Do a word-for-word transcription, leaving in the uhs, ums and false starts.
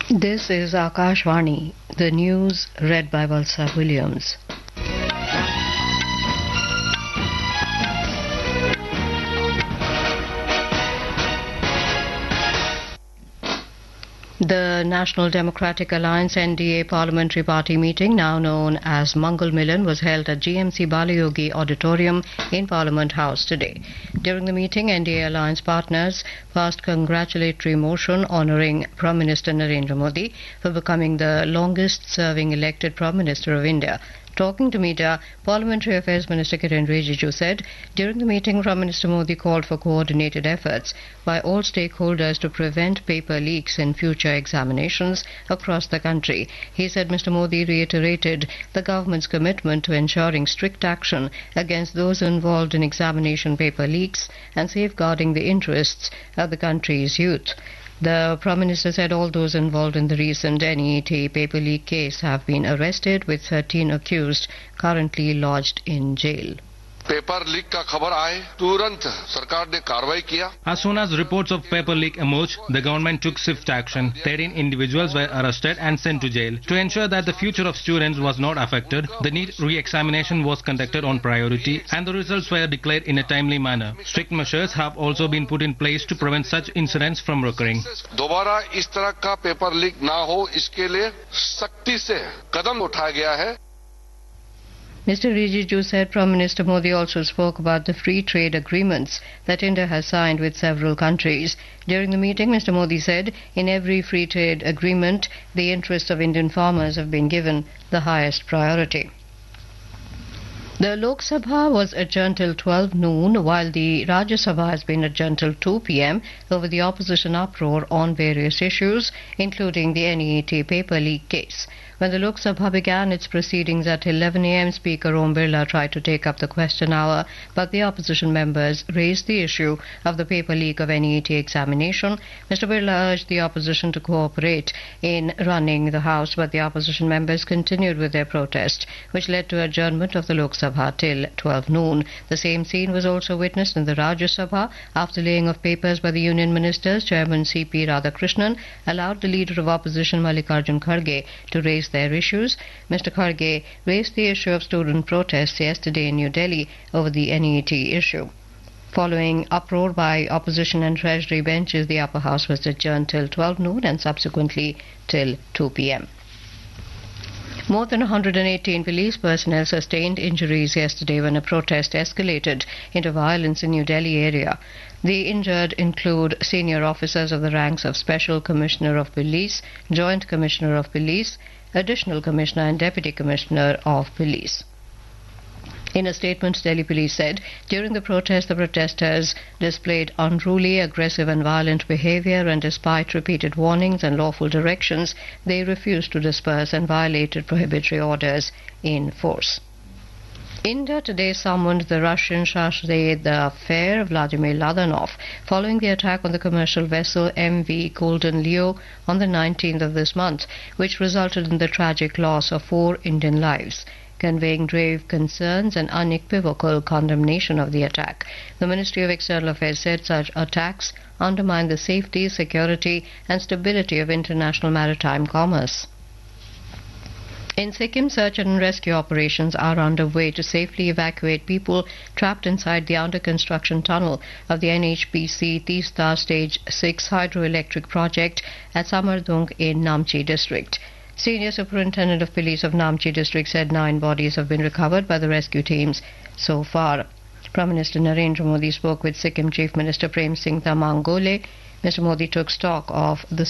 This is Akashvani, the news read by Valsa Williams. The National Democratic Alliance N D A Parliamentary Party meeting, now known as Mangal Milan, was held at G M C Balayogi Auditorium in Parliament House today. During the meeting, N D A alliance partners passed congratulatory motion honouring Prime Minister Narendra Modi for becoming the longest-serving elected Prime Minister of India. Talking to media, Parliamentary Affairs Minister Kiren Rijiju said during the meeting Prime Minister Modi called for coordinated efforts by all stakeholders to prevent paper leaks in future examinations across the country. He said Mister Modi reiterated the government's commitment to ensuring strict action against those involved in examination paper leaks and safeguarding the interests of the country's youth. The Prime Minister said all those involved in the recent N E T paper leak case have been arrested, with thirteen accused currently lodged in jail. Paper leak का खबर आए तुरंत सरकार ने कार्रवाई किया. As soon as reports of paper leak emerged, the government took swift action. thirteen individuals were arrested and sent to jail. To ensure that the future of students was not affected, the NEET re-examination was conducted on priority and the results were declared in a timely manner. Strict measures have also been put in place to prevent such incidents from recurring. दोबारा इस तरह का paper leak ना हो, इसके लिए सख्ती से कदम उठाया गया है. Mister Rijiju said Prime Minister Modi also spoke about the free trade agreements that India has signed with several countries. During the meeting, Mister Modi said in every free trade agreement, the interests of Indian farmers have been given the highest priority. The Lok Sabha was adjourned till twelve noon, while the Rajya Sabha has been adjourned till two p m over the opposition uproar on various issues, including the N E T paper leak case. When the Lok Sabha began its proceedings at eleven a m, Speaker Om Birla tried to take up the question hour, but the opposition members raised the issue of the paper leak of N E T examination. Mister Birla urged the opposition to cooperate in running the House, but the opposition members continued with their protest, which led to adjournment of the Lok Sabha till twelve noon. The same scene was also witnessed in the Rajya Sabha. After laying of papers by the Union Ministers, Chairman C P Radhakrishnan allowed the leader of opposition Mallikarjun Kharge to raise their issues. Mister Kharge raised the issue of student protests yesterday in New Delhi over the N E T issue. Following uproar by opposition and treasury benches, the upper house was adjourned till twelve noon and subsequently till two p m. More than one hundred eighteen police personnel sustained injuries yesterday when a protest escalated into violence in New Delhi area. The injured include senior officers of the ranks of Special Commissioner of Police, Joint Commissioner of Police, Additional Commissioner and Deputy Commissioner of Police. In a statement, Delhi Police said during the protest, the protesters displayed unruly, aggressive and violent behavior, and despite repeated warnings and lawful directions, they refused to disperse and violated prohibitory orders in force. India today summoned the Russian chargé d'affaires Vladimir Ladanov following the attack on the commercial vessel M V Golden Leo on the nineteenth of this month, which resulted in the tragic loss of four Indian lives, conveying grave concerns and unequivocal condemnation of the attack. The Ministry of External Affairs said such attacks undermine the safety, security and stability of international maritime commerce. In Sikkim, search and rescue operations are underway to safely evacuate people trapped inside the under-construction tunnel of the N H P C Teesta Stage six hydroelectric project at Samardung in Namchi district. Senior Superintendent of Police of Namchi district said nine bodies have been recovered by the rescue teams so far. Prime Minister Narendra Modi spoke with Sikkim Chief Minister Prem Singh Tamang Gole. Mister Modi took stock of the